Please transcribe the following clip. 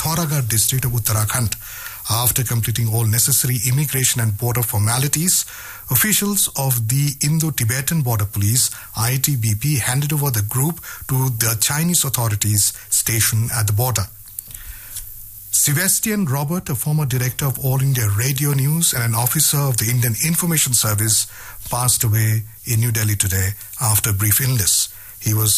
Pithoragarh district of Uttarakhand. After completing all necessary immigration and border formalities, officials of the Indo-Tibetan Border Police, ITBP, handed over the group to the Chinese authorities stationed at the border. Sebastian Robert, a former director of All India Radio News and an officer of the Indian Information Service, passed away in New Delhi today after a brief illness. He was